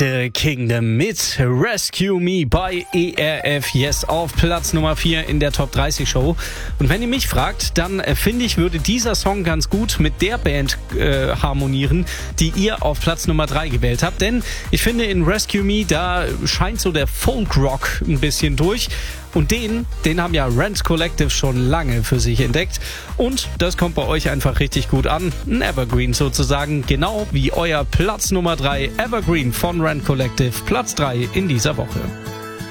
Echte Kingdom mit Rescue Me bei ERF Yes auf Platz Nummer 4 in der Top 30 Show. Und wenn ihr mich fragt, dann finde ich, würde dieser Song ganz gut mit der Band harmonieren, die ihr auf Platz Nummer 3 gewählt habt. Denn ich finde, in Rescue Me, da scheint so der Folk-Rock ein bisschen durch. Und den haben ja Rent Collective schon lange für sich entdeckt. Und das kommt bei euch einfach richtig gut an. Ein Evergreen sozusagen, genau wie euer Platz Nummer 3 Evergreen von Rent Collective, Platz 3 in dieser Woche.